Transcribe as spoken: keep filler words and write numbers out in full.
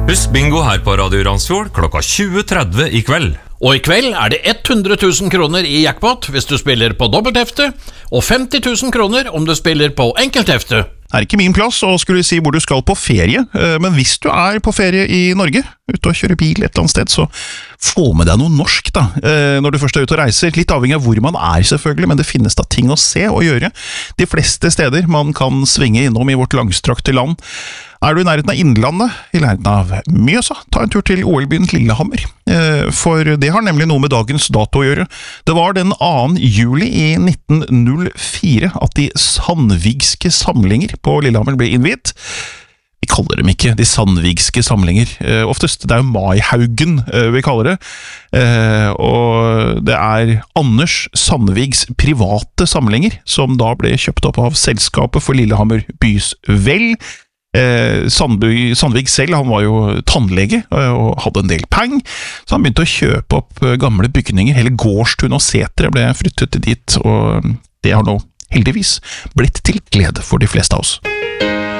Husk bingo her på Radio Randsfjord klokka tjue tretti i kveld. Og i kveld er det hundre tusen kroner i jackpot hvis du spiller på dobbelthefte, og femti tusen kroner om du spiller på enkelthefte. Det er ikke min plass å skulle si hvor du skal på ferie, men hvis du er på ferie i Norge, ute og kjører bil et eller annet sted, så få med deg noe norsk da, når du først er ute og reiser. Litt avhengig av hvor man er selvfølgelig, men det finnes da ting å se og gjøre. De fleste steder man kan svinge innom i vårt langstrakte land. Er du i nærheten av Innlandet, i nærheten av Mjøsa, ta en tur til O L-byen Lillehammer, for det har nemlig noe med dagens dato å gjøre. Det var den andre juli i nitten null fire at de Sandvigske samlinger på Lillehammer ble innviet. Vi kaller dem ikke de Sandvigske samlinger, oftest det er jo Maihaugen vi kaller det, og det er Anders Sandvigs private samlinger, som da ble kjøpt opp av selskapet for Lillehammer bys vel. Sandby, Sandvig selv, han var jo tannlege og hadde en del peng, så han begynte å kjøpe opp gamle bygninger. Hele gårdstun og setre ble flyttet dit, og det har nå heldigvis blitt til glede for de fleste av oss.